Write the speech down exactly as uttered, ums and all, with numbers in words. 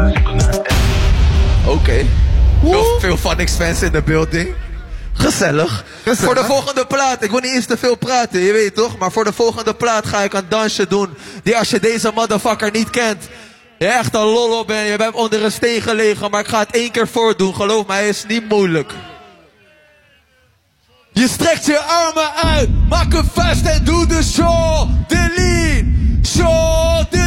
Oké. Okay. Veel, veel fun expense in de building. Gezellig. Gezellig. Voor de volgende plaat, ik wil niet eens te veel praten, je weet toch? Maar voor de volgende plaat ga ik een dansje doen. Die als je deze motherfucker niet kent, je echt een lollo bent, je bent onder een steen gelegen, maar ik ga het één keer voordoen. Geloof mij, het is niet moeilijk. Je strekt je armen uit, maak een vuist en doe de show. De lean, show, de